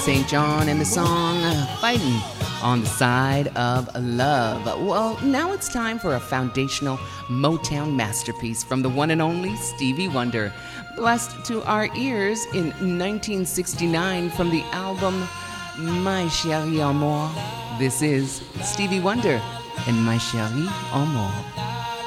St. John and the song Fighting on the Side of Love. Well, now it's time for a foundational Motown masterpiece from the one and only Stevie Wonder, blessed to our ears in 1969 from the album My Chérie Amour. This is Stevie Wonder and My Chérie Amour.